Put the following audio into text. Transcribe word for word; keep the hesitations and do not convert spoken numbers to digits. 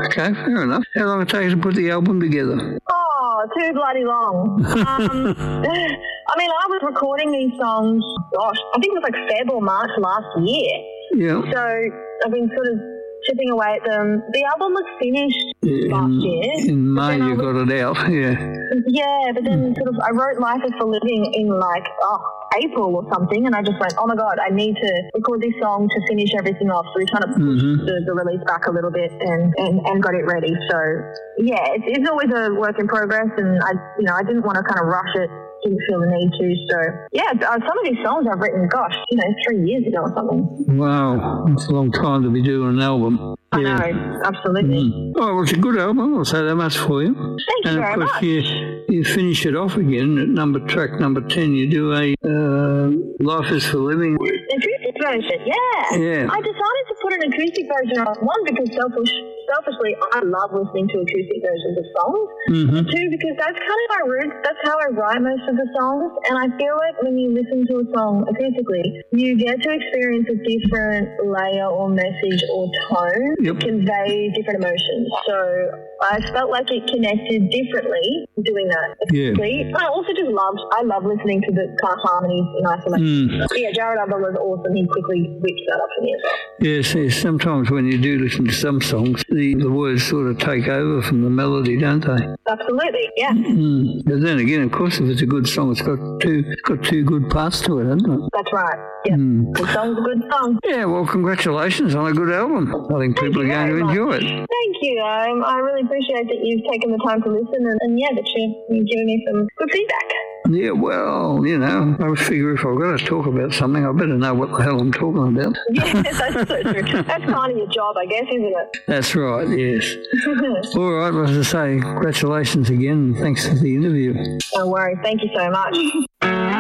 okay, fair enough. How long did it take to put the album together? Oh, too bloody long. Um, I mean, I was recording these songs, gosh, I think it was like Feb or March last year. Yeah. So I've been sort of chipping away at them. The album was finished In, last year. in May you was, got it out, yeah. Yeah, but then sort of I wrote Life is for Living in like, oh, April or something, and I just went, oh my God, I need to record this song to finish everything off. So we kind of pushed Mm-hmm. the, the release back a little bit and, and, and got it ready. So yeah, it's, it's always a work in progress, and I, you know, I didn't want to kind of rush it. Didn't feel the need to. So yeah, uh, some of these songs I've written, gosh, you know, three years ago or something. Wow, that's a long time to be doing an album. I Yeah. know, absolutely. Mm. Oh, well, it's a good album. I'll say that much for you. Thank and you of very course, much. you you finish it off again at number track number ten. You do a uh, Life is for Living. Acoustic version, yeah. Yeah. I decided to put an acoustic version on. One, because selfish, selfishly, I love listening to acoustic versions of songs. Mm-hmm. Two, because that's kind of my roots. That's how I write most of the songs. And I feel like when you listen to a song acoustically, you get to experience a different layer or message or tone Yep. to convey different emotions. So I felt like it connected differently doing that Yeah. acoustically. And I also just loved, I love listening to the kind of harmonies in isolation. Mm. Yeah, Jared Adler was awesome. He quickly whipped that up for me as well. Yes, yes, sometimes when you do listen to some songs, the, the words sort of take over from the melody, don't they? Absolutely, yeah. Mm. But then again, of course, if it's a good song, it's got two it's got two good parts to it, hasn't it? That's right. Yeah, Mm. good song's a good song. Yeah, well, congratulations on a good album. I think people you are going very to much. enjoy it. Thank you. Um, I really appreciate that you've taken the time to listen and, and yeah, that you- you've given me some good feedback. Yeah, well, you know, I figure if I've got to talk about something, I better know what the hell I'm talking about. Yeah, that's so true. That's kind of your job, I guess, isn't it? That's right, yes. All right, well, as I say, congratulations again, and thanks for the interview. No worries. Thank you so much.